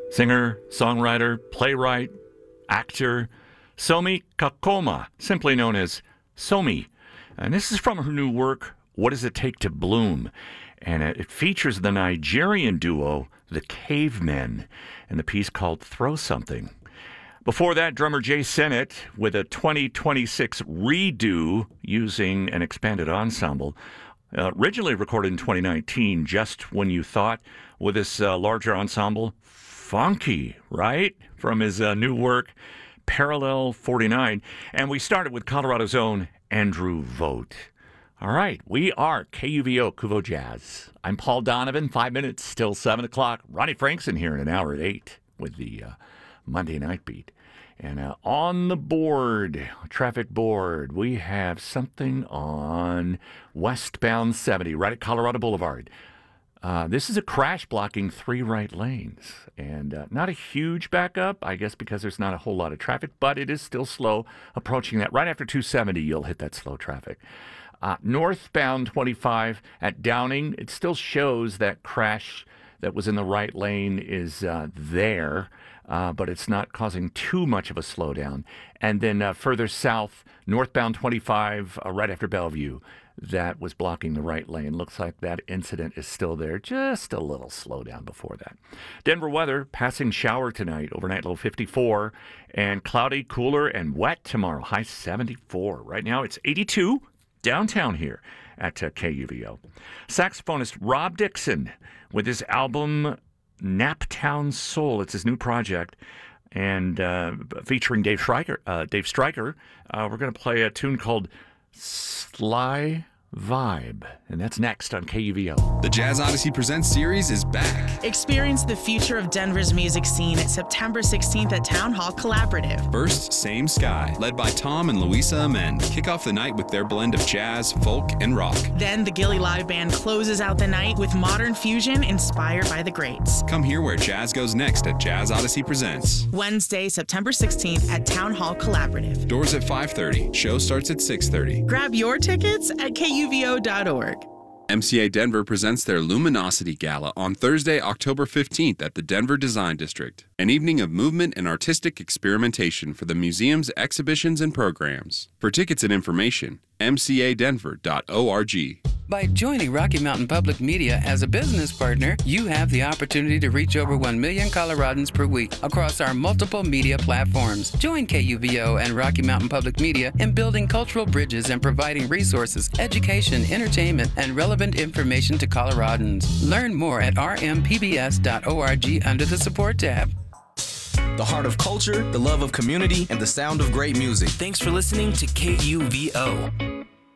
Singer, songwriter, playwright, actor, Somi Kakoma, simply known as Somi. And this is from her new work, What Does It Take to Bloom? And it features the Nigerian duo, The Cavemen, and the piece called Throw Something. Before that, drummer Jay Sennett with a 2026 redo using an expanded ensemble. Originally recorded in 2019, Just When You Thought, with this larger ensemble. Funky, right? From his new work, Parallel 49. And we started with Colorado's own Andrew Vogt. All right, we are KUVO Kuvo Jazz. I'm Paul Donovan, 5 minutes till 7 o'clock. Ronnie Frankson here in an hour at 8 with the Monday Night Beat. And on the board, traffic board, we have something on westbound 70, right at Colorado Boulevard. This is a crash blocking 3 right lanes. And not a huge backup, I guess, because there's not a whole lot of traffic, but it is still slow approaching that. Right after 270, you'll hit that slow traffic. Northbound 25 at Downing, it still shows that crash that was in the right lane is there. But it's not causing too much of a slowdown. And then further south, northbound 25, right after Bellevue, that was blocking the right lane. Looks like that incident is still there. Just a little slowdown before that. Denver weather, passing shower tonight, overnight low 54, and cloudy, cooler, and wet tomorrow, high 74. Right now it's 82 downtown here at KUVO. Saxophonist Rob Dixon with his album Naptown Soul. It's his new project, and featuring Dave Stryker. We're going to play a tune called Sly Vibe, and that's next on KUVO. The Jazz Odyssey Presents series is back. Experience the future of Denver's music scene at September 16th at Town Hall Collaborative. First, Same Sky, led by Tom and Louisa Amend, kick off the night with their blend of jazz, folk, and rock. Then the Gilly Live Band closes out the night with modern fusion inspired by the greats. Come hear where jazz goes next at Jazz Odyssey Presents. Wednesday, September 16th at Town Hall Collaborative. Doors at 5:30. Show starts at 6:30. Grab your tickets at KUVO.org. MCA Denver presents their Luminosity Gala on Thursday, October 15th at the Denver Design District. An evening of movement and artistic experimentation for the museum's exhibitions and programs. For tickets and information, mcadenver.org. By joining Rocky Mountain Public Media as a business partner, you have the opportunity to reach over 1 million Coloradans per week across our multiple media platforms. Join KUVO and Rocky Mountain Public Media in building cultural bridges and providing resources, education, entertainment, and relevant information to Coloradans. Learn more at rmpbs.org under the support tab. The heart of culture, the love of community, and the sound of great music. Thanks for listening to KUVO.